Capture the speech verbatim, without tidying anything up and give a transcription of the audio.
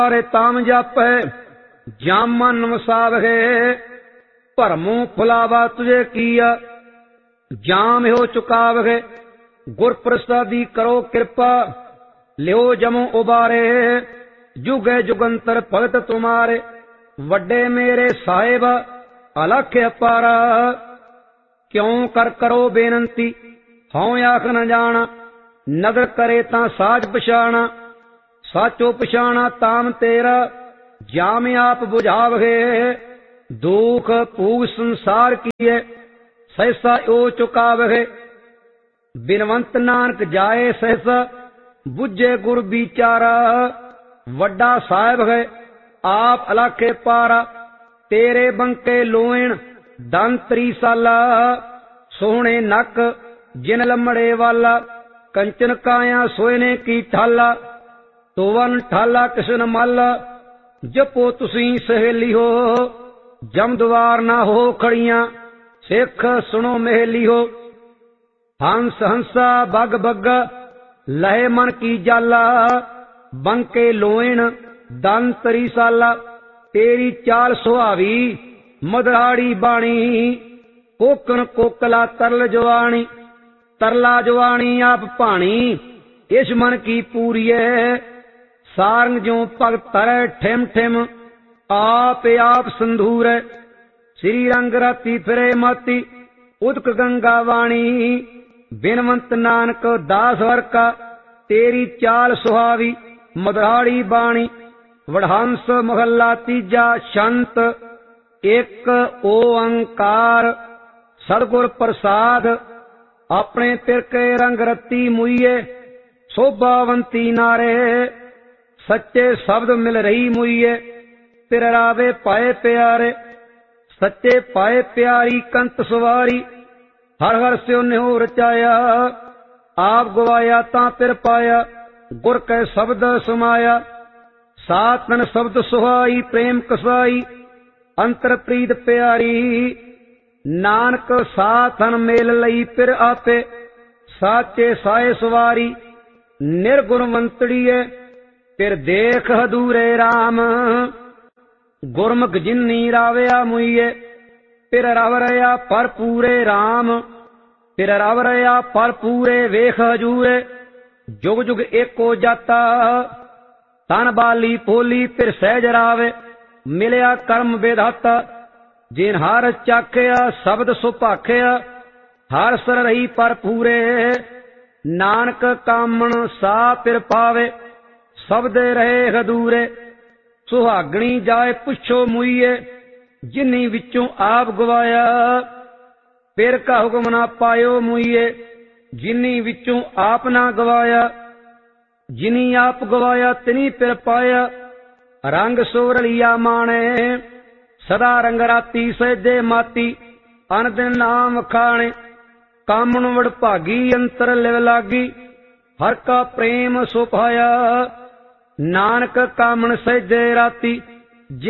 रे ताम जापै जाम मन वसावहे भरमों फुलावा तुझे किया जाम हो चुकावहे गुर प्रसादी करो कृपा लियो जमो उबारे जुगे जुगंतर भगत तुम्हारे वड्डे मेरे साहिब अलख अपारा क्यों कर करो बेनंती हूं आख न जाना नदर करे ता साज पछाणा साचो पछाणा ताम तेरा जाम आप बुझावहे दुख भूग संसार किए सहसा ओ चुकावहे बिनवंत नानक जाए सहसा बुझे गुर बिचारा वड्डा साहिब है आप अलाखे पारा तेरे बंके लोएण दन त्रीसाला सोहने नक जिन लमड़े वाला कंचन काया सोयने की ठाला तोवन ठाला किसन मल जपो तुसी सहेली हो जम द्वार ना हो खड़ियां सिख सुनो मेहली हो हंस हंसा बग बग लहे मन की जाला बंके लोएण दन तरीसाला तेरी चाल सुहावी मदराड़ी बाणी कोकन कोकला तरल जवानी तरला जवानी आप पानी इस मन की पूरी है सारंग जो पग तरै ठिम ठिम आप आप संधूर श्री रंग राती फिरे माती उदक गंगा वाणी बिनवंत नानक दास वर का तेरी चाल सुहावी मदराड़ी बाणी वडहंस महला तीजा शंत एक ओंकार सदगुर प्रसाद अपने तिरके रंग रत्ती मुइये शोभावंती नारे सच्चे शब्द मिल रही मुइये तिर रावे पाए प्यारे सच्चे पाए प्यारी कंत सवारी हर हर स्यो निहो रचाया आप गवाया ता पिर पाया गुर कै शब्द समाया सातन शब्द सुहाई प्रेम कसाई अंतर प्रीत प्यारी नानक साथन मेल लई पिर आपे साचे साए सवारी निर्गुणवंतड़ीए फिर देख हदूरे राम गुरमुख जिन्नी रावया मुइये फिर रव रया पर पूरे राम फिर रव रया पर पूरे वेख हजूरे जुग जुग एको जाता तन बाली पोली फिर सहज रावे मिलया कर्म विधाता जिन हर चाखिया शब्द सुभाखिया हर सर रही पर पूरे नानक कामण सा फिर पावे शब्द रहे हदूरे सुहागणी जाए पुछो मुइये जिन्नी विचों आप गवाया फिर का हुक्म ना पायो मुइये जिन्नी विचों आप ना गवाया जिनी आप गवाया तिनी फिर पाया रंग सोरलिया माने सदा रंग राती सहजे माती अन दिन नाम खाने कामन वड भागी अंतर लिव लागी हर का प्रेम सुभाया नानक कामन सहजे राती